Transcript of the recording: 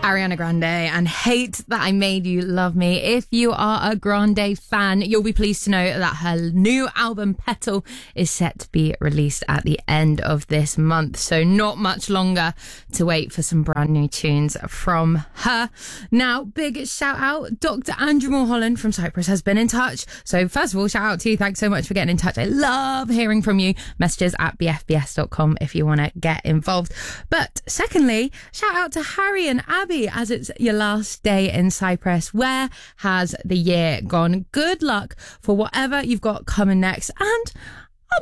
Ariana Grande and Hate That I Made You Love Me. If you are a Grande fan, you'll be pleased to know that her new album Petal is set to be released at the end of this month. So not much longer to wait for some brand new tunes from her. Now, big shout out, Dr. Andrew Mulholland from Cyprus has been in touch. So first of all, shout out to you. Thanks so much for getting in touch. I love hearing from you. Messages at bfbs.com if you want to get involved. But secondly, shout out to Harry and Abby as it's your last day in Cyprus. Where has the year gone? Good luck for whatever you've got coming next. And